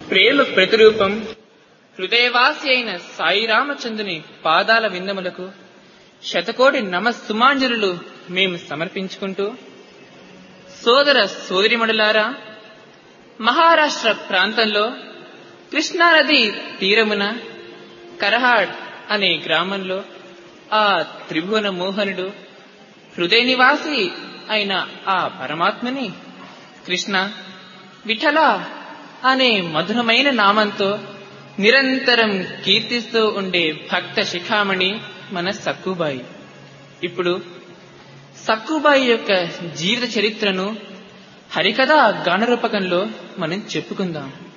ప్రేమ ప్రతిరూపం హృదయవాసి అయిన సాయి రామచంద్రుని పాదాల విందములకు శతకోటి నమస్సుమాంజలులు మేము సమర్పించుకుంటూ, సోదర సోదరిమణులారా, మహారాష్ట్ర ప్రాంతంలో కృష్ణానది తీరమున కరహాడ్ అనే గ్రామంలో ఆ త్రిభువన మోహనుడు హృదయ నివాసి అయిన ఆ పరమాత్మని కృష్ణ, విఠల అనే మధురమైన నామంతో నిరంతరం కీర్తిస్తూ ఉండే భక్త శిఖామణి మన సక్కుబాయి. ఇప్పుడు సక్కుబాయి యొక్క జీవిత చరిత్రను హరికథా గానరూపకంలో మనం చెప్పుకుందాం.